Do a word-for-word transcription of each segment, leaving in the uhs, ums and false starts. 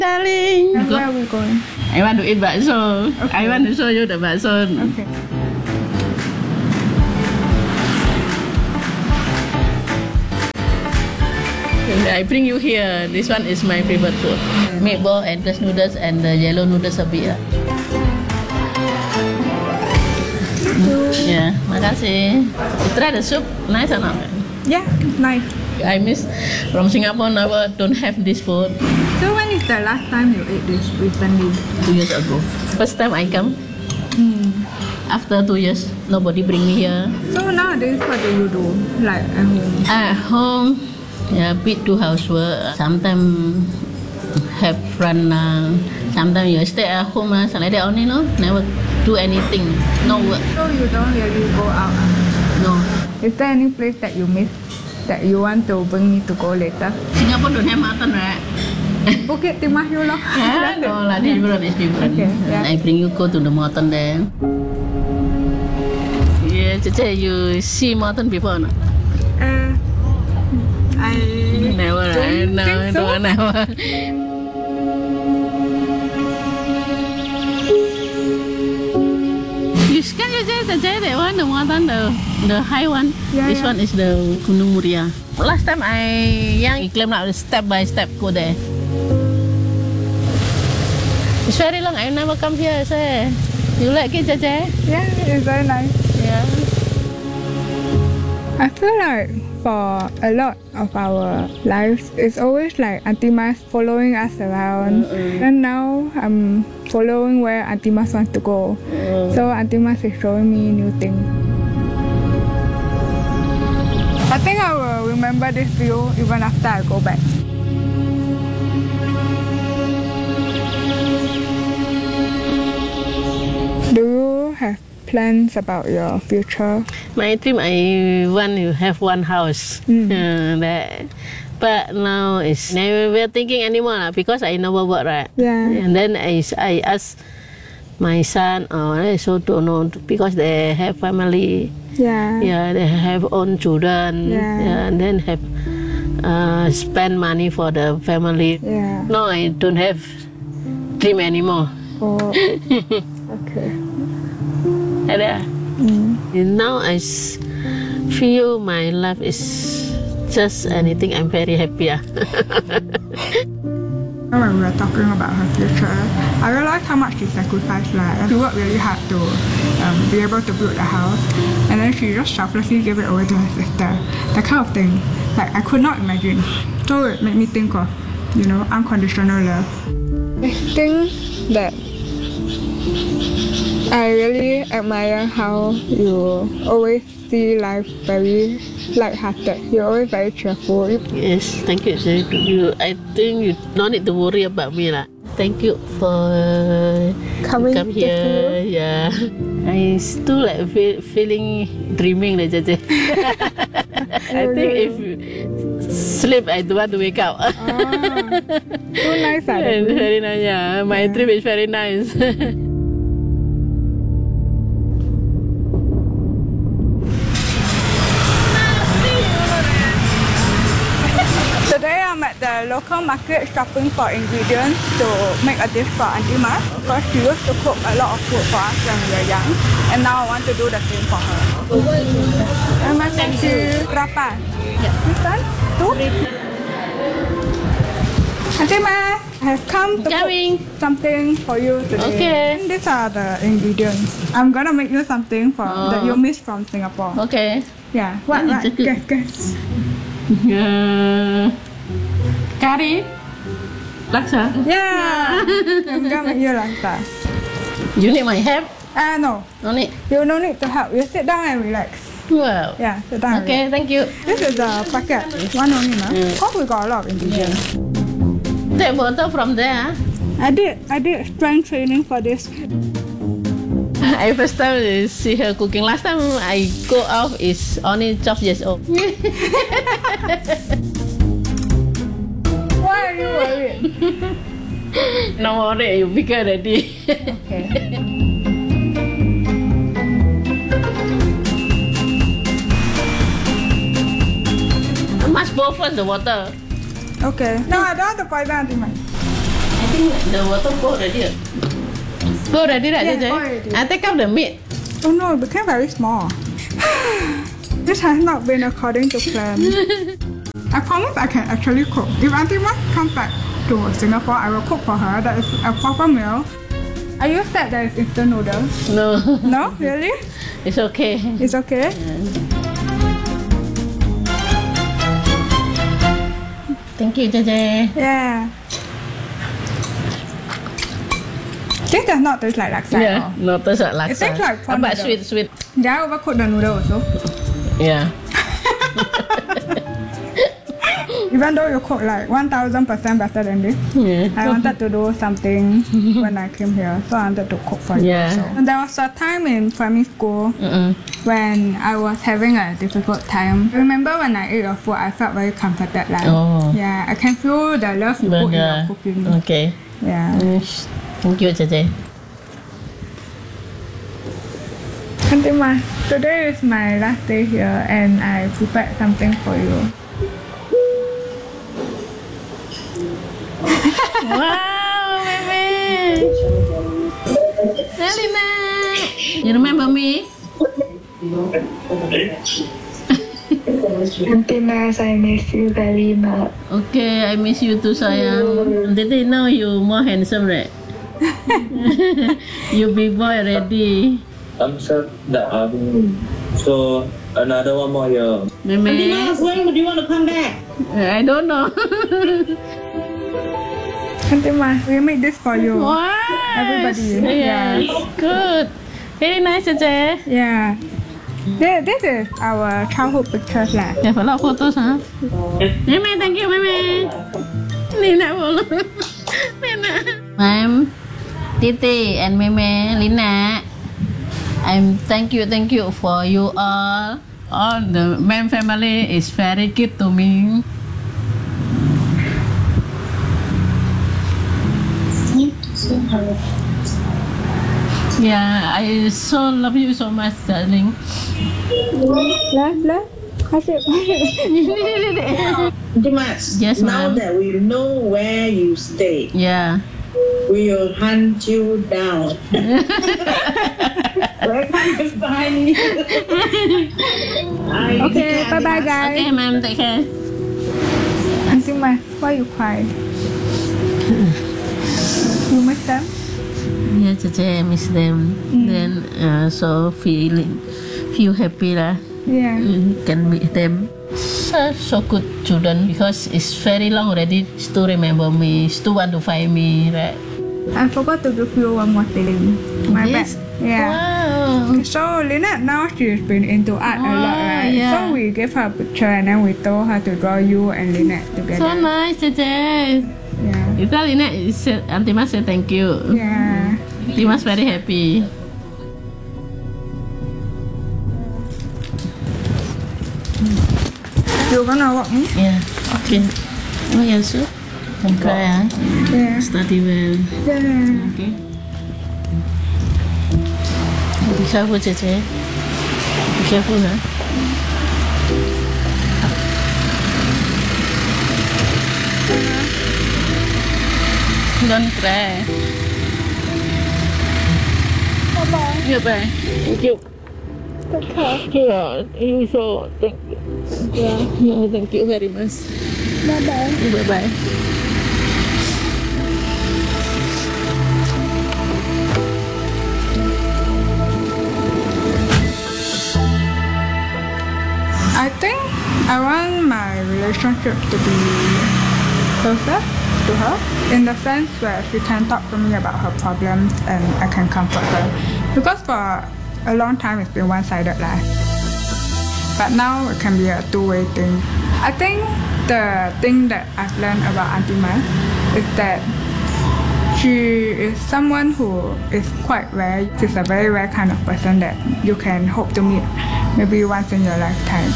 Darling, And where are we going? I want to eat bakso. Okay. I want to show you the bakso. Okay. I bring you here. This one is my favorite food. Meatball and plus noodles and the yellow noodles a bit. Yeah, makasih. You try the soup, nice or not? Yeah, nice. I miss from Singapore. Never don't have this food. So when is the last time you ate this recently? Two years ago. First time I come. Hmm. After two years, nobody bring me here. So nowadays, what do you do? Like at home? At home, yeah, bit do housework. Sometimes have friend. Uh, sometimes you stay at home. Uh, like that only, no. Never do anything. No work. So you don't really go out? ah? No. Is there any place that you miss that you want to bring me to go later? Singapore don't have mutton, right? Bukit Timah you know? Yeah, no lah, different is different. Okay, yeah. I bring you go to the mountain there. Yeah, Cece, you see mountain before or not? Uh, I Never, right? don't No, think so. no, never. You can you say Cece, that one, the mountain, the the high one. Yeah, this yeah. one is the Gunung Muria. Last time I young, I climb up step by step go there. It's very long. I never come here. Say, you like it, Cece? Yeah, it's very nice. Yeah. I feel like for a lot of our lives, it's always like Auntie Mas following us around. Mm-mm. And now I'm following where Auntie Mas wants to go. Mm. So Auntie Mas is showing me new things. I think I will remember this view even after I go back. Do you have plans about your future? My dream, I want to have one house. Mm. Uh, that, but now it's never thinking anymore lah, because I never work, right? Yeah. And then I, I ask my son, oh, I also don't know, because they have family. Yeah. Yeah, they have own children. Yeah. And then have uh, spend money for the family. Yeah. No, I don't have dream anymore. Oh. Okay. Ada. Mm. And now I s- feel my life is just anything. I'm very happy. Ah. When we were talking about her future, I realized how much she sacrificed. Like, she worked really hard to um, be able to build a house, and then she just selflessly gave it away to her sister. That kind of thing, like I could not imagine. So it made me think of, you know, unconditional love. I think that I really admire how you always see life very light-hearted. You're always very cheerful. Yes, thank you. sir. You, I think you don't need to worry about me lah. Thank you for Coming come to here. Yeah, I still like feel, feeling dreaming lah, Jaja. I think if sleep, I don't want to wake up. Ah, so nice, ah, that dream. Very nice. Yeah, my Yeah. dream is very nice. Today I'm at the local market shopping for ingredients to make a dish for Auntie Mas, because she used to cook a lot of food for us when we were young, and now I want to do the same for her. And my thank you. Berapa? Yeah. This one? Two? Auntie Mas, I have come to Coming. cook something for you today. Okay. And these are the ingredients. I'm gonna make you something for Oh. that you missed from Singapore. Okay. Yeah. What? Yeah, What? it's good. Guess, guess. Uh, curry. Laksa. Yeah. I'm gonna make you laksa. You need my help? Ah, no. No need. You no need to help. You sit down and relax. Wow. Yeah, sit down. and Okay, thank you. relax. This is the packet. One only, ma. Mm. Cause we got a lot of ingredients. Take photo from there. ah. I did. I did strength training for this. I first time uh, see her cooking. Last time I go out is only twelve years old. Why are you worried? No worry, you bigger already. Okay. Must pour first the water. Okay. No, I don't want to pour down too much. I think the water pour already. Pour already, right, Yeah, J J? pour already. I take out the meat. Oh no, it became very small. This has not been according to plan. I promise I can actually cook. If Auntie Ma comes back to Singapore, I will cook for her. That is a proper meal. Are you sad that it's instant noodles? No. No? Really? It's okay. It's okay? Thank you, J J. Yeah. This does not taste like laksa. Yeah, at all. no taste like laksa. It tastes like prawn But noodle. sweet, sweet. Did I overcook the noodle also? Yeah. Even though you cook like one thousand percent better than this, Yeah. I wanted to do something when I came here, so I wanted to cook for you. Yeah. Also. And there was a time in primary school Mm-mm. when I was having a difficult time. Remember when I ate your food, I felt very comforted. Like, Oh. yeah, I can feel the love you But, put in uh, your cooking. okay. Yeah. Yes. Thank you, J J. Auntie Ma, today is my last day here and I prepared something for you. Wow, baby. Selina. You remember me? Auntie Mas, I miss you very much. Okay, I miss you too, sayang. Did they know you more handsome, right? You big boy already. I'm sure that um, so another one more year. Meme. When would you want to come back? I don't know. Auntie Ma, we made this for you. Wow. Everybody, Yeah. yeah. Good. Very nice, J J. Yeah. This, this is our childhood pictures lah. You have a lot of photos, huh? Meme, thank you, Meme. Lina follow. Lina. Ma'am, Titi and Meme, Lina. I'm thank you, thank you for you all. All the Mem family is very good to me. Yeah, I so love you so much, darling. Lah, lah. Kasih. Dimas, Yes, now ma'am. that we know where you stay, Yeah. we will hunt you down. Where can you find you? Bye. Okay, bye bye guys. Okay, ma'am, take care. Auntie Ma, why you cry? You miss them? Yeah, J J, I miss them. Then uh, so feeling feel happy lah. Yeah. You can meet them. So, so good children because it's very long already. Still remember me. Still want to find me, right? I forgot to give you one more thing. My Yes. bad. Yeah. Wow. So Lynette now she's been into art a lot, Oh, right? yeah. So we gave her a picture and then we told her to draw you and Lynette together. So nice, J J. Yeah. You tell Lina, say, Auntie Mas say thank you. Yeah. Auntie Mas very happy. You're gonna walk me? Yeah. Okay. Oh yeah, so don't cry, ah. Yeah. Study well. Yeah. Okay. Be careful, J J. Be careful, huh? Don't cry. Bye-bye. Yeah, bye. Thank you. Okay. Yeah, you so thank you. Yeah, yeah, thank you very much. Bye-bye. Bye bye. I think I want my relationship to be closer to her in the sense where she can talk to me about her problems and I can comfort her. Because for a long time it's been one-sided life. But now it can be a two-way thing. I think the thing that I've learned about Auntie Ma is that she is someone who is quite rare. She's a very rare kind of person that you can hope to meet maybe once in your lifetime.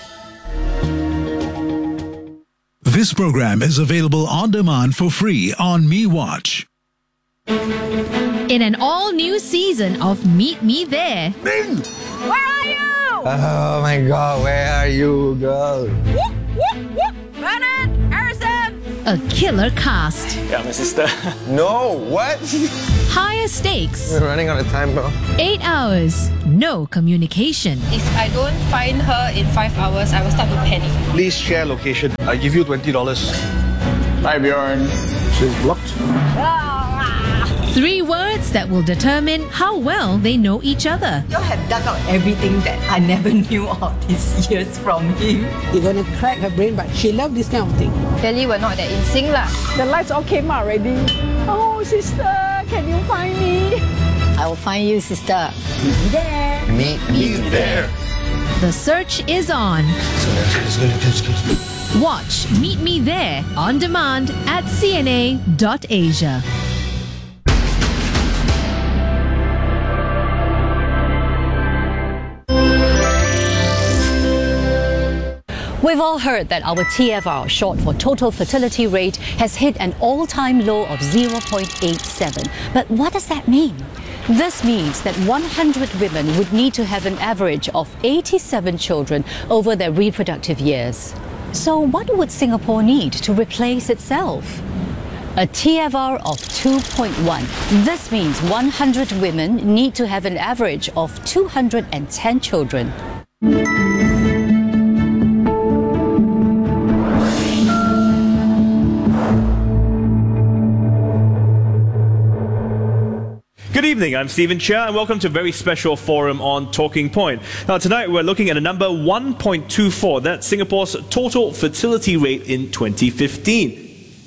This program is available on demand for free on MeWatch. In an all-new season of Meet Me There. Ming! Where are you? Oh my god, where are you, girl? Bernard! Harrison! a killer cast. Yeah, my sister. No, what? Higher stakes. We're running out of time, bro. Eight hours, no communication. If I don't find her in five hours, I will start to panic. Please share location. I give you twenty dollars. Hi, Bjorn. She's blocked. Three words that will determine how well they know each other. You have dug out everything that I never knew all these years from him. You're gonna crack her brain, but she loves this kind of thing. Clearly, we're not that in sync lah. The lights all came out already. Oh, sister, can you find me? I will find you, sister. Meet me there. The search is on. Watch Meet Me There on demand at c n a dot asia. We've all heard that our T F R, short for total fertility rate, has hit an all-time low of zero point eight seven. But what does that mean? This means that one hundred women would need to have an average of eighty-seven children over their reproductive years. So what would Singapore need to replace itself? A T F R of two point one. This means one hundred women need to have an average of two hundred ten children. Good evening, I'm Stephen Chia and welcome to a very special forum on Talking Point. Now tonight we're looking at a number one point two four, that's Singapore's total fertility rate in twenty fifteen.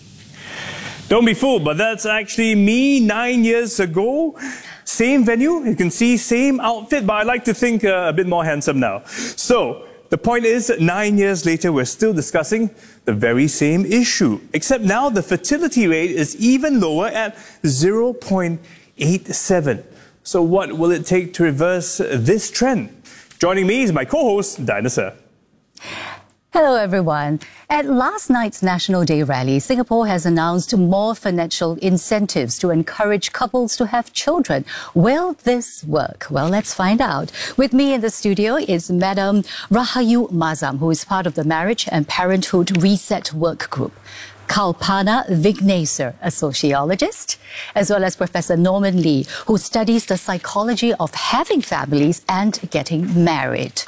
Don't be fooled, but that's actually me nine years ago. Same venue, you can see, same outfit, but I like to think uh, a bit more handsome now. So, the point is, nine years later, we're still discussing the very same issue. Except now the fertility rate is even lower at zero point eight seven. So what will it take to reverse this trend? Joining me is my co-host, Dinah Sir. Hello everyone. At last night's National Day rally, Singapore has announced more financial incentives to encourage couples to have children. Will this work? Well, let's find out. With me in the studio is Madam Rahayu Mazam, who is part of the Marriage and Parenthood Reset Work Group. Kalpana Vigneser, a sociologist, as well as Professor Norman Lee, who studies the psychology of having families and getting married.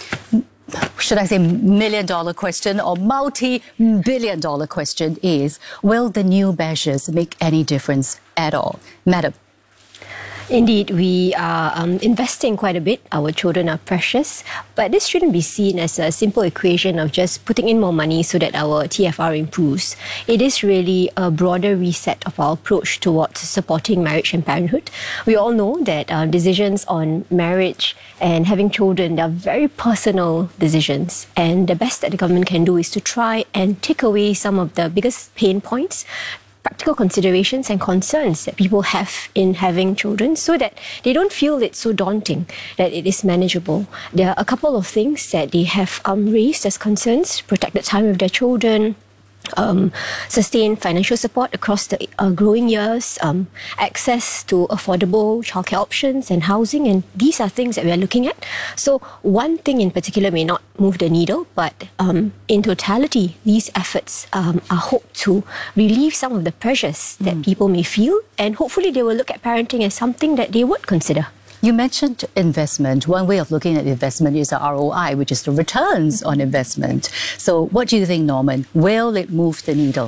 Should I say million dollar question or multi-billion dollar question is, will the new measures make any difference at all? Madam. Indeed, we are um, investing quite a bit. Our children are precious, but this shouldn't be seen as a simple equation of just putting in more money so that our T F R improves. It is really a broader reset of our approach towards supporting marriage and parenthood. We all know that uh, decisions on marriage and having children are very personal decisions, and the best that the government can do is to try and take away some of the biggest pain points, practical considerations and concerns that people have in having children so that they don't feel it's so daunting, that it is manageable. There are a couple of things that they have um, raised as concerns: protect the time with their children, Um, sustain financial support across the uh, growing years, um, access to affordable childcare options and housing, and these are things that we are looking at. So one thing in particular may not move the needle, but um, in totality, these efforts um, are hoped to relieve some of the pressures that mm. people may feel, and hopefully they will look at parenting as something that they would consider. You mentioned investment. One way of looking at investment is the R O I, which is the returns on investment. So what do you think, Norman? Will it move the needle?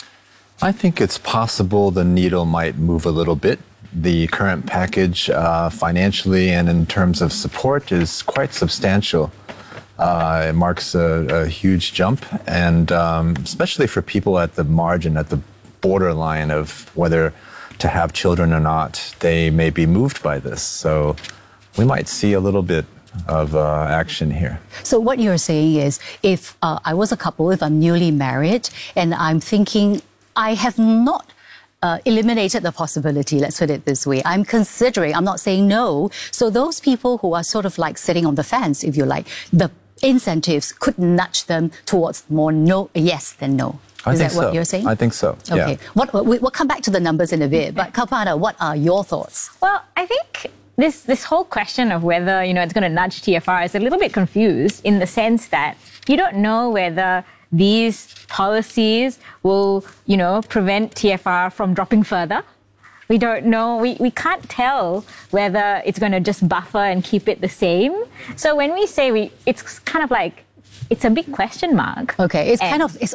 I think it's possible the needle might move a little bit. The current package uh, financially and in terms of support is quite substantial. Uh, it marks a, a huge jump, and um, especially for people at the margin, at the borderline of whether to have children or not, they may be moved by this. So we might see a little bit of uh, action here. So what you're saying is, if uh, I was a couple, if I'm newly married, and I'm thinking, I have not uh, eliminated the possibility, let's put it this way, I'm considering, I'm not saying no. So those people who are sort of like sitting on the fence, if you like, the incentives could nudge them towards more no, yes than no. I Is think that what so. you're saying? I think so. Okay. Yeah. What, we, we'll come back to the numbers in a bit, but Kalpana, what are your thoughts? Well, I think this this whole question of whether, you know, it's going to nudge T F R is a little bit confused in the sense that you don't know whether these policies will, you know, prevent T F R from dropping further. We don't know, we, we can't tell whether it's going to just buffer and keep it the same. So when we say we, it's kind of like, it's a big question mark. Okay, it's And- kind of, it's